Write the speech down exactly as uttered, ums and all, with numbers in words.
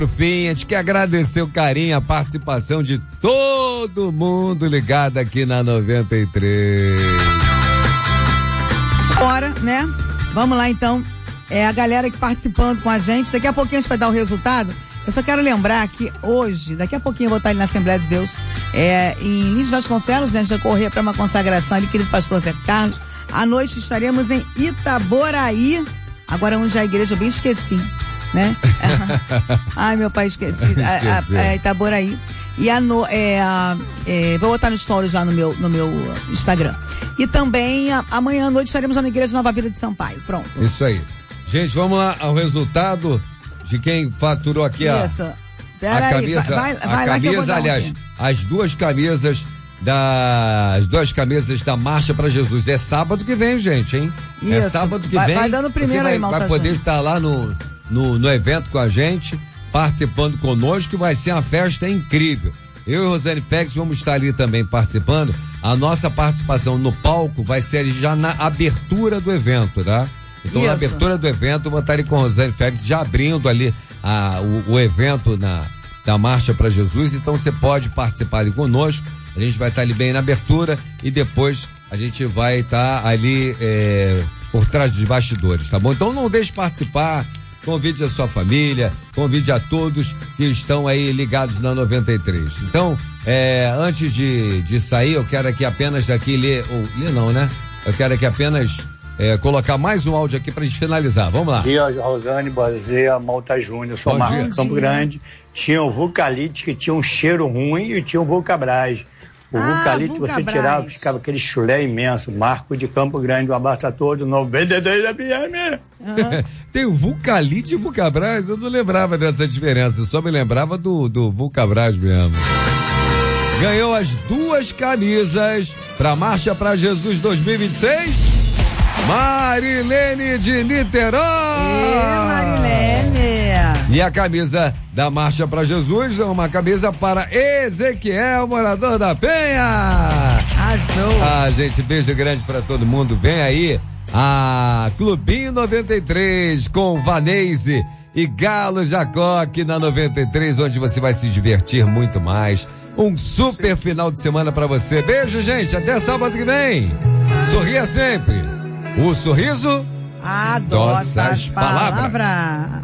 Por fim, a gente quer agradecer o carinho, a participação de todo mundo ligado aqui na noventa e três. Bora, né? Vamos lá então. É a galera que participando com a gente. Daqui a pouquinho a gente vai dar o resultado. Eu só quero lembrar que hoje, daqui a pouquinho eu vou estar ali na Assembleia de Deus, é, em Lins Vasconcelos, né? A gente vai correr para uma consagração ali, querido pastor Zé Carlos. À noite estaremos em Itaboraí. Agora onde a igreja, eu bem esqueci, né? Ai, meu pai, esqueci. a, a, a Itaboraí. E a no, é, a, é, vou botar nos stories lá no meu, no meu Instagram. E também a, amanhã à noite estaremos na Igreja Nova Vida de Sampaio. Pronto. Isso aí. Gente, vamos lá ao resultado de quem faturou aqui a, Pera a aí, camisa. vai, vai a lá que eu vou camisa, dar um aliás, aqui. as duas camisas das duas camisas da Marcha para Jesus. É sábado que vem, gente, hein? Isso. É sábado que vai, vem. Vai dando primeiro você vai, aí, Malta vai poder Júnior. estar lá no, no, no evento com a gente, participando conosco, que vai ser uma festa incrível. Eu e Rosane Félix vamos estar ali também participando. A nossa participação no palco vai ser já na abertura do evento, tá? Então, Isso. na abertura do evento, eu vou estar ali com a Rosane Félix, já abrindo ali a, o, o evento na, da Marcha para Jesus. Então, você pode participar ali conosco. A gente vai estar ali bem na abertura e depois a gente vai estar ali é, por trás dos bastidores, tá bom? Então, não deixe de participar. Convide a sua família, convide a todos que estão aí ligados na noventa e três. Então, é, antes de, de sair, eu quero aqui apenas aqui ler, ou ler não, né? Eu quero aqui apenas é, colocar mais um áudio aqui pra gente finalizar. Vamos lá. Bom dia, Rosane Bozea, Malta Júnior, sou Marcos Campo Grande. Tinha o Vulcalite que tinha um cheiro ruim e tinha o Vulcabras. O Ah, Vulcalite Vulcabras. você tirava, ficava aquele chulé imenso. Marco de Campo Grande, um abraço a todos, noventa e três F M. Uhum. Tem o Vulcalite e o Vulcabras, eu não lembrava dessa diferença, eu só me lembrava do, do Vulcabras mesmo. Ganhou as duas camisas pra Marcha pra Jesus dois mil e vinte e seis, Marilene de Niterói. Ê, Marilene. E a camisa da Marcha pra Jesus é uma camisa para Ezequiel, morador da Penha. Arrasou. Ah, gente, beijo grande pra todo mundo. Vem aí a Clubinho noventa e três com Vanese e Galo Jacó aqui na noventa e três, onde você vai se divertir muito mais. Um super final de semana pra você. Beijo, gente. Até sábado que vem. Sorria sempre. O sorriso Adoça as palavras. palavras.